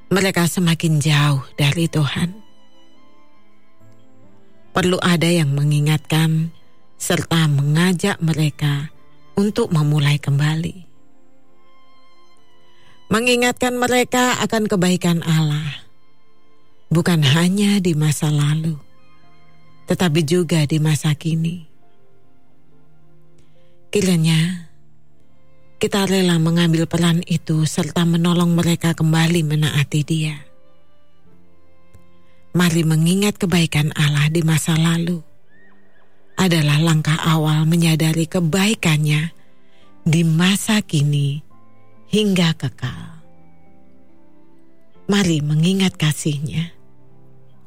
mereka semakin jauh dari Tuhan. Perlu ada yang mengingatkan serta mengajak mereka untuk memulai kembali. Mengingatkan mereka akan kebaikan Allah, bukan hanya di masa lalu, tetapi juga di masa kini. Kiranya kita rela mengambil peran itu serta menolong mereka kembali menaati Dia. Mari mengingat kebaikan Allah di masa lalu adalah langkah awal menyadari kebaikannya di masa kini hingga kekal. Mari mengingat kasih-Nya.